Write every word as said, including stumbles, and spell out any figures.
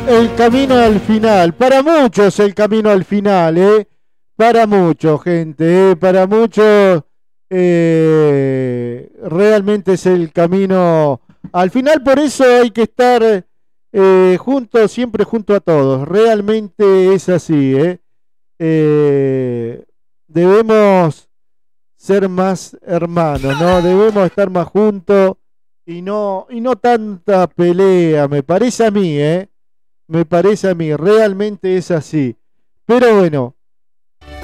El camino al final. Para muchos el camino al final, ¿eh? Para muchos, gente, ¿eh? Para muchos eh, realmente es el camino al final. Por eso hay que estar eh, juntos, siempre junto a todos. Realmente es así, ¿eh? Eh, debemos ser más hermanos, ¿no? Debemos estar más juntos y no, y no tanta pelea, me parece a mí, ¿eh? Me parece a mí, realmente es así. Pero bueno,